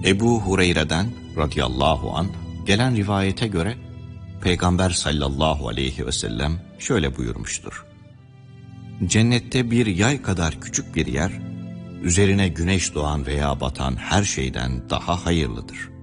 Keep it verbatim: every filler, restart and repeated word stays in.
Ebu Hureyre'den radıyallahu anh gelen rivayete göre Peygamber sallallahu aleyhi ve sellem şöyle buyurmuştur. Cennette bir yay kadar küçük bir yer, üzerine güneş doğan veya batan her şeyden daha hayırlıdır.